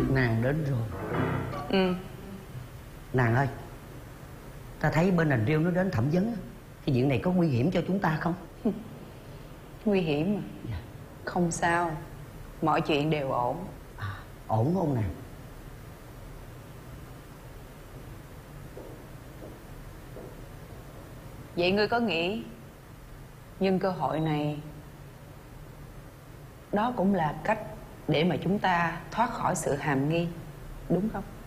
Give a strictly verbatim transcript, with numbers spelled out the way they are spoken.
Nàng đến rồi. Ừ. Nàng ơi, ta thấy bên Đình Riêu nó đến thẩm vấn. Cái chuyện này có nguy hiểm cho chúng ta không? Nguy hiểm mà. Dạ. Không sao, mọi chuyện đều ổn. À, ổn không nàng? Vậy ngươi có nghĩ nhân cơ hội này, đó cũng là cách để mà chúng ta thoát khỏi sự hàm nghi, đúng không?